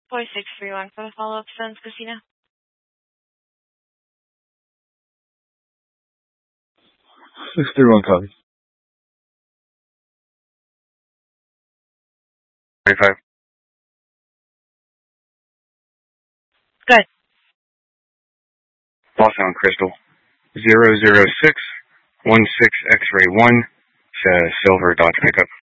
4631 for the follow-up, Sun's Casino. 631 copy. 25. Good. Los Alamos Crystal. 00616 X-ray 1. Silver Dodge pickup.